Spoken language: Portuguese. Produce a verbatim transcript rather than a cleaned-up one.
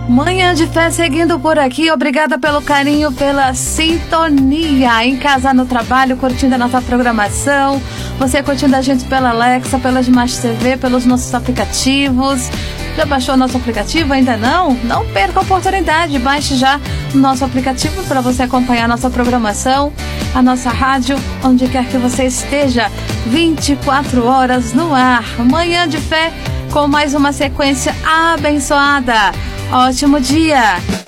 Manhã de Fé seguindo por aqui, obrigada pelo carinho, pela sintonia, em casa, no trabalho, curtindo a nossa programação, você curtindo a gente pela Alexa, pela Smart T V, pelos nossos aplicativos. Já baixou o nosso aplicativo? Ainda não? Não perca a oportunidade, baixe já o nosso aplicativo para você acompanhar a nossa programação, a nossa rádio, onde quer que você esteja, vinte e quatro horas no ar. Manhã de Fé com mais uma sequência abençoada. Ótimo dia!